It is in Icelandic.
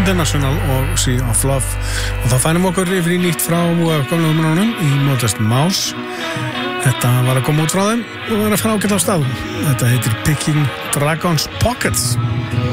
International og Sea of Love og þá fænum okkur yfir í nýtt frá gamla umránum í Modest Mouse. Þetta var að koma út frá þeim og var að fara ágætt á stað. Þetta heitir Picking Dragon's Pockets.